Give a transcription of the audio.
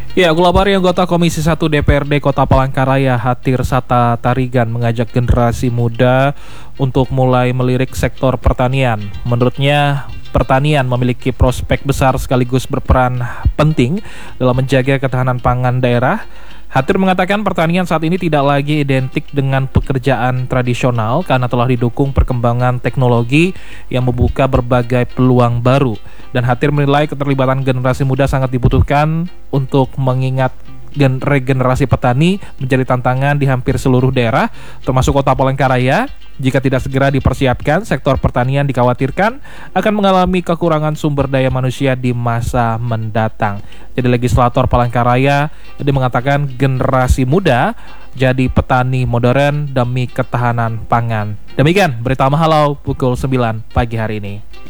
Ya, Gulabari anggota Komisi 1 DPRD Kota Palangkaraya Hatir Sata Tarigan mengajak generasi muda untuk mulai melirik sektor pertanian. Menurutnya, pertanian memiliki prospek besar sekaligus berperan penting dalam menjaga ketahanan pangan daerah. Hatir mengatakan pertanian saat ini tidak lagi identik dengan pekerjaan tradisional karena telah didukung perkembangan teknologi yang membuka berbagai peluang baru. Dan Hatir menilai keterlibatan generasi muda sangat dibutuhkan untuk mengingat regenerasi petani menjadi tantangan di hampir seluruh daerah, termasuk Kota Palangkaraya. Jika tidak segera dipersiapkan, sektor pertanian dikhawatirkan akan mengalami kekurangan sumber daya manusia di masa mendatang. Jadi legislator Palangkaraya ini mengatakan generasi muda jadi petani modern demi ketahanan pangan. Demikian berita Mahalau pukul 9 pagi hari ini.